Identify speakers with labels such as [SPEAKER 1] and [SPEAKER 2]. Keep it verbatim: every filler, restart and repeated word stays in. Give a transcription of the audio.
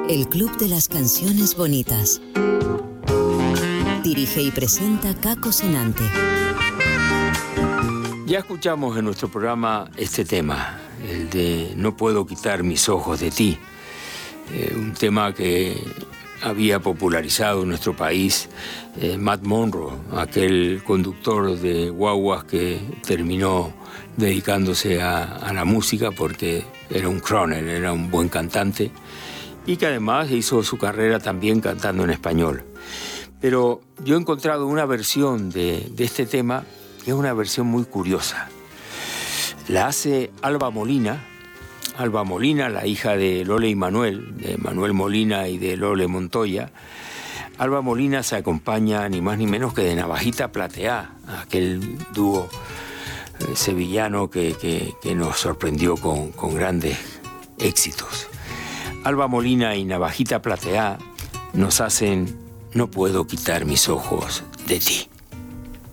[SPEAKER 1] El Club de las Canciones Bonitas. Dirige y presenta Caco Senante.
[SPEAKER 2] Ya escuchamos en nuestro programa este tema, el de No puedo quitar mis ojos de ti. Eh, un tema que había popularizado en nuestro país eh, Matt Monro, aquel conductor de guaguas que terminó dedicándose a, a la música porque era un crooner, era un buen cantante y que además hizo su carrera también cantando en español. Pero yo he encontrado una versión de, de este tema que es una versión muy curiosa. La hace Alba Molina, Alba Molina, la hija de Lole y Manuel, de Manuel Molina y de Lole Montoya. Alba Molina se acompaña ni más ni menos que de Navajita Plateá, aquel dúo eh, sevillano que, que, que nos sorprendió con, con grandes éxitos. Alba Molina y Navajita Plateá nos hacen No puedo quitar mis ojos de ti.